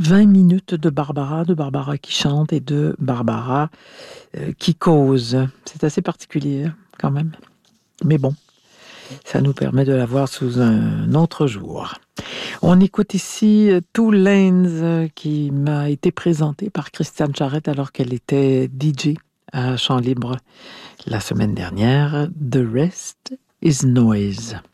20 minutes de Barbara qui chante et de Barbara qui cause. C'est assez particulier quand même. Mais bon, ça nous permet de la voir sous un autre jour. On écoute ici Two Lanes qui m'a été présenté par Christiane Charette alors qu'elle était DJ à Chant Libre la semaine dernière. The Rest is Noise.